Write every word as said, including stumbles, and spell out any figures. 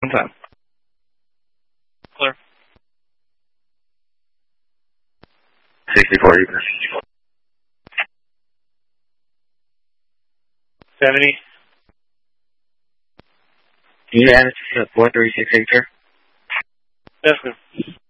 One time. Clear. sixty-four, you can. seventy. Can you add it to four three six eight, sir? Yes, sir.